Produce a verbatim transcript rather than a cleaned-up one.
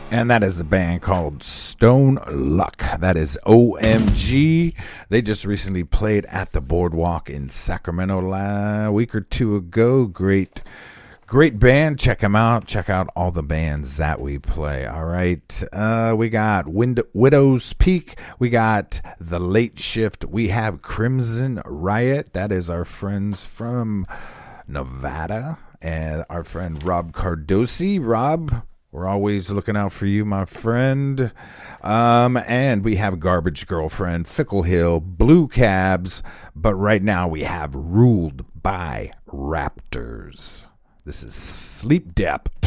And that is a band called Stone Luck. That is O M G. They just recently played at the Boardwalk in Sacramento a week or two ago. Great, great band. Check them out. Check out all the bands that we play. All right. Uh, we got Wind- Widow's Peak. We got The Late Shift. We have Crimson Riot. That is our friends from Nevada. And our friend Rob Cardosi. Rob, we're always looking out for you, my friend. Um, and we have Garbage Girlfriend, Fickle Hill, Blue Cabs. But right now we have Ruled by Raptors. This is Sleep Depth.